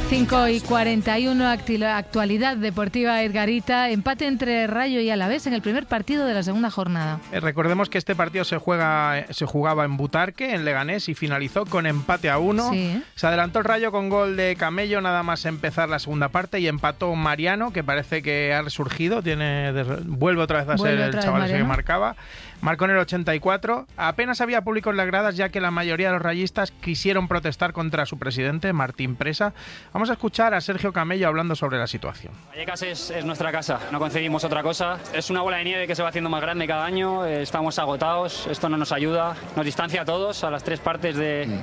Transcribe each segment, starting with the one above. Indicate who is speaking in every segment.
Speaker 1: 5:41, actualidad deportiva, Edgarita. Empate entre Rayo y Alavés en el primer partido de la segunda jornada.
Speaker 2: Recordemos que este partido se jugaba en Butarque, en Leganés, y finalizó con empate a 1.
Speaker 1: Sí.
Speaker 2: Se adelantó el Rayo con gol de Camello nada más empezar la segunda parte, y empató Mariano, que parece que ha resurgido, vuelve otra vez a ser el chaval ese que marcaba. Marcó en el 84. Apenas había público en las gradas, ya que la mayoría de los rayistas quisieron protestar contra su presidente, Martín Presa. Vamos a escuchar a Sergio Camello hablando sobre la situación.
Speaker 3: Vallecas es nuestra casa, no concebimos otra cosa. Es una bola de nieve que se va haciendo más grande cada año. Estamos agotados, esto no nos ayuda, nos distancia a todos, a las tres partes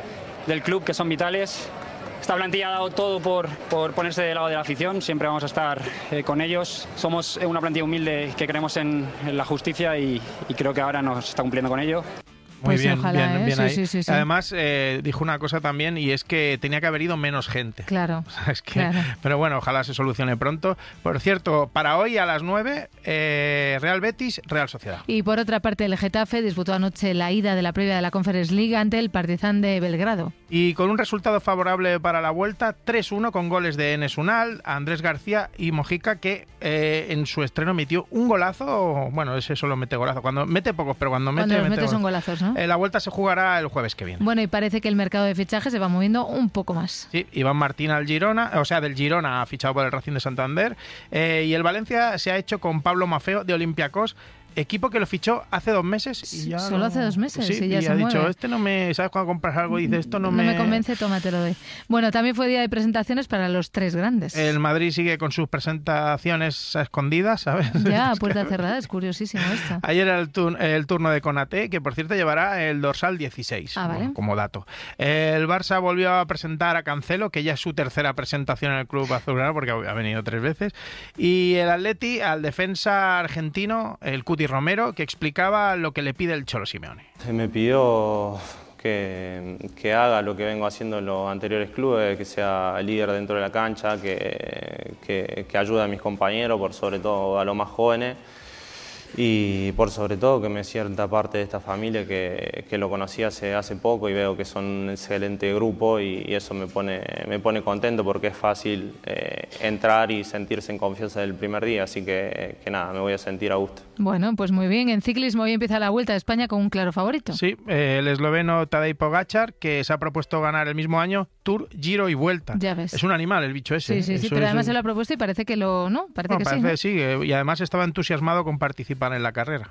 Speaker 3: del club que son vitales. Esta plantilla ha dado todo por ponerse del lado de la afición, siempre vamos a estar con ellos. Somos una plantilla humilde que creemos en la justicia y creo que ahora nos está cumpliendo con ello.
Speaker 2: Muy
Speaker 1: pues
Speaker 2: bien,
Speaker 1: ojalá,
Speaker 2: bien ahí.
Speaker 1: Sí.
Speaker 2: Además, dijo una cosa también, y es que tenía que haber ido menos gente.
Speaker 1: Claro,
Speaker 2: O sea,
Speaker 1: claro.
Speaker 2: Pero bueno, ojalá se solucione pronto. Por cierto, para hoy a las 9, Real Betis, Real Sociedad.
Speaker 1: Y por otra parte, el Getafe disputó anoche la ida de la previa de la Conference League ante el Partizan de Belgrado.
Speaker 2: Y con un resultado favorable para la vuelta, 3-1 con goles de Enes Unal, Andrés García y Mojica, que en su estreno metió un golazo. Bueno, ese solo mete golazo. Cuando mete pocos, pero cuando mete
Speaker 1: son golazos, ¿no?
Speaker 2: La vuelta se jugará el jueves que viene.
Speaker 1: Bueno, y parece que el mercado de fichajes se va moviendo un poco más.
Speaker 2: Sí, Iván Martín del Girona ha fichado por el Racing de Santander, y el Valencia se ha hecho con Pablo Maffeo de Olympiacos, equipo que lo fichó hace 2 meses. Y ya
Speaker 1: Solo hace 2 meses,
Speaker 2: sí,
Speaker 1: y ya se
Speaker 2: ha
Speaker 1: mueve.
Speaker 2: dicho, ¿sabes cuando compras algo y dices, esto no me
Speaker 1: convence, toma, te lo doy. Bueno, también fue día de presentaciones para los 3 grandes.
Speaker 2: El Madrid sigue con sus presentaciones a escondidas, ¿sabes?
Speaker 1: Ya, a puerta cerrada, es curiosísimo esto.
Speaker 2: Ayer era el turno de Konaté, que por cierto llevará el dorsal 16,
Speaker 1: vale.
Speaker 2: como dato. El Barça volvió a presentar a Cancelo, que ya es su tercera presentación en el club azulgrana, porque ha venido 3 veces. Y el Atleti al defensa argentino, el Cuti Romero, que explicaba lo que le pide el Cholo Simeone.
Speaker 4: Me pidió que haga lo que vengo haciendo en los anteriores clubes, que sea líder dentro de la cancha, que ayude a mis compañeros, por sobre todo a los más jóvenes, y por sobre todo que me sienta parte de esta familia que lo conocí hace poco y veo que son un excelente grupo, y eso me pone contento, porque es fácil entrar y sentirse en confianza del primer día, así que nada, me voy a sentir a gusto.
Speaker 1: Bueno, pues muy bien. En ciclismo hoy empieza la Vuelta a España con un claro favorito.
Speaker 2: Sí, el esloveno Tadej Pogačar, que se ha propuesto ganar el mismo año Tour, Giro y Vuelta.
Speaker 1: Ya ves.
Speaker 2: Es un animal el bicho ese.
Speaker 1: Sí, pero además se lo ha propuesto y parece que sí, ¿no?
Speaker 2: Y además estaba entusiasmado con participar en la carrera.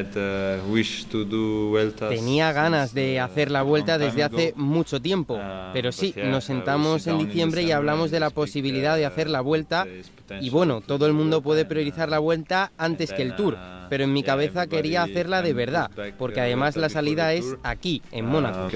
Speaker 5: Tenía ganas de hacer la Vuelta desde hace mucho tiempo, pero sí, nos sentamos en diciembre y hablamos de la posibilidad de hacer la Vuelta, y bueno, todo el mundo puede priorizar la Vuelta antes que el Tour, pero en mi cabeza quería hacerla de verdad, porque además la salida es aquí, en Mónaco.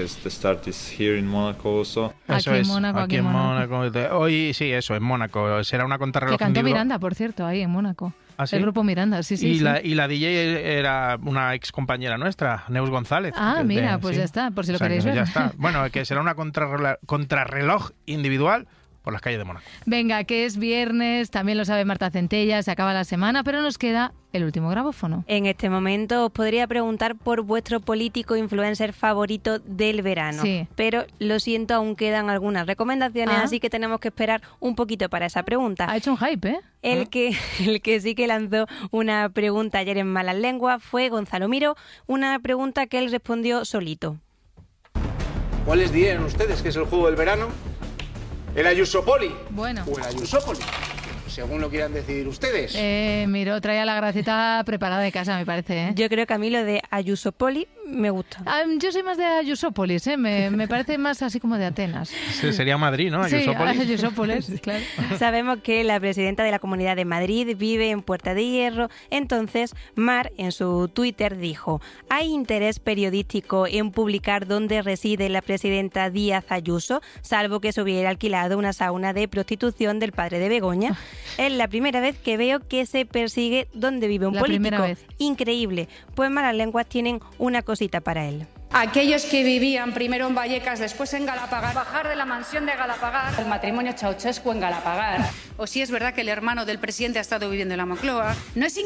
Speaker 2: Aquí en Mónaco. Hoy sí, eso, en Mónaco. Será una contrarreloj
Speaker 1: que cantó
Speaker 2: individual.
Speaker 1: Miranda, por cierto, ahí en Mónaco.
Speaker 2: ¿Ah, sí?
Speaker 1: El grupo Miranda, sí.
Speaker 2: Y la DJ era una ex compañera nuestra, Neus González.
Speaker 1: Mira, pues ya está, por si lo queréis ver.
Speaker 2: Ya está. Bueno, que será una contrarreloj individual por las calles de Mónaco.
Speaker 1: Venga, que es viernes, también lo sabe Marta Centella, se acaba la semana, pero nos queda el último grabófono.
Speaker 6: En este momento os podría preguntar por vuestro político influencer favorito del verano.
Speaker 1: Sí.
Speaker 6: Pero lo siento, aún quedan algunas recomendaciones, así que tenemos que esperar un poquito para esa pregunta.
Speaker 1: Ha hecho un hype, ¿eh?
Speaker 6: El que sí que lanzó una pregunta ayer en Malas Lenguas fue Gonzalo Miro, una pregunta que él respondió solito.
Speaker 7: ¿Cuáles dirían ustedes que es el juego del verano? ¿El Ayusopoli?
Speaker 1: Bueno.
Speaker 7: ¿O el Ayusópoli? Según lo quieran decidir ustedes.
Speaker 1: Miro, traía la gracita preparada de casa, me parece, ¿eh?
Speaker 6: Yo creo que a mí lo de Ayusopoli me gusta.
Speaker 1: Yo soy más de Ayusópolis, ¿eh? Me parece más así como de Atenas.
Speaker 2: Sí, sería Madrid, ¿no? Ayusópolis.
Speaker 1: Sí, Ayusópolis, claro.
Speaker 6: Sabemos que la presidenta de la Comunidad de Madrid vive en Puerta de Hierro, entonces Mar en su Twitter dijo: ¿hay interés periodístico en publicar dónde reside la presidenta Díaz Ayuso, salvo que se hubiera alquilado una sauna de prostitución del padre de Begoña? Es la primera vez que veo que se persigue dónde vive un político.
Speaker 1: Primera vez.
Speaker 6: Increíble. Pues Malas Lenguas tienen una cosita para él.
Speaker 8: Aquellos que vivían primero en Vallecas, después en Galapagar, bajar de la mansión de Galapagar, el matrimonio Ceausescu en Galapagar, o si es verdad que el hermano del presidente ha estado viviendo en la Moncloa, no es